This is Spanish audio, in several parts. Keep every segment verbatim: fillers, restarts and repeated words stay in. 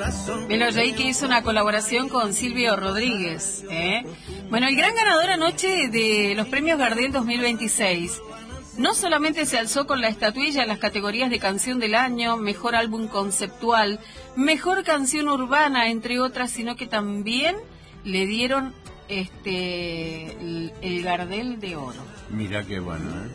Milo J, que hizo una colaboración con Silvio Rodríguez, ¿eh? Bueno, el gran ganador anoche de los premios Gardel dos mil veintiséis no solamente se alzó con la estatuilla en las categorías de canción del año, mejor álbum conceptual, mejor canción urbana, entre otras, sino que también le dieron este el, el Gardel de oro. Mira qué bueno, ¿eh?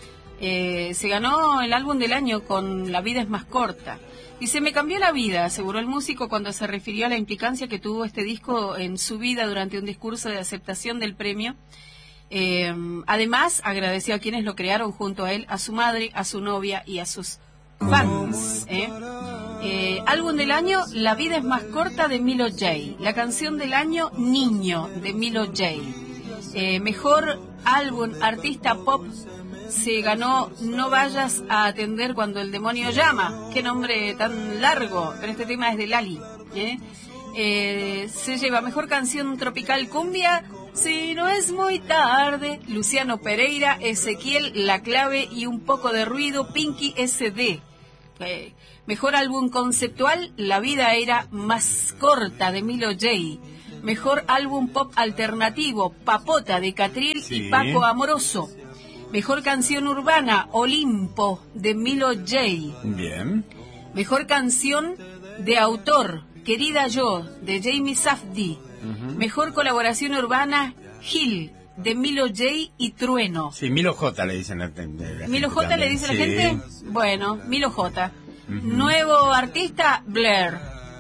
Eh, se ganó el álbum del año con La vida es más corta. Y se me cambió la vida, aseguró el músico cuando se refirió a la implicancia que tuvo este disco en su vida durante un discurso de aceptación del premio. Eh, además, agradeció a quienes lo crearon junto a él, a su madre, a su novia y a sus fans. ¿eh? Eh, álbum del año, La vida es más corta, de Milo J. La canción del año, Niño, de Milo J. Eh, mejor álbum, artista pop, se ganó No vayas a atender cuando el demonio llama. Qué nombre tan largo, pero este tema es de Lali. ¿eh? Eh, se lleva mejor canción tropical cumbia, Si no es muy tarde, Luciano Pereira, Ezequiel, La Clave y Un poco de ruido, Pinky S D. Eh, mejor álbum conceptual, La vida era más corta, de Milo J. Mejor álbum pop alternativo, Papota, de Catril sí. y Paco Amoroso. Mejor canción urbana, Olimpo, de Milo J. Bien. Mejor canción de autor, Querida Yo, de Jamie Safdie. Uh-huh. Mejor colaboración urbana, Gil, de Milo J y Trueno. Sí, Milo J le dicen a la gente. ¿Milo J también le dice sí. la gente? Bueno, Milo J. Uh-huh. Nuevo artista, Blair.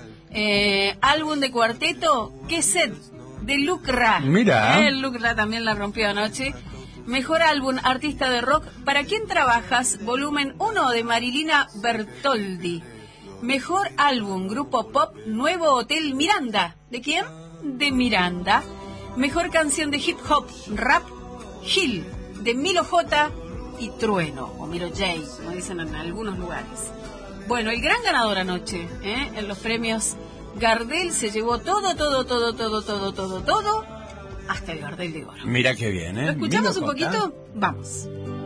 Eh, álbum de cuarteto, Queset, de Lucra. Mira. Eh, Lucra también la rompió anoche. Mejor álbum, artista de rock, ¿Para quién trabajas? Volumen uno, de Marilina Bertoldi. Mejor álbum, grupo pop, Nuevo Hotel Miranda. ¿De quién? De Miranda. Mejor canción de hip hop, rap, Gil, de Milo J y Trueno, o Milo J, como dicen en algunos lugares. Bueno, el gran ganador anoche, ¿eh? en los premios Gardel, se llevó todo, todo, todo, todo, todo, todo, todo, hasta el Gardel de oro. Mira qué bien, ¿eh? ¿Lo escuchamos Milo un J. poquito? Vamos.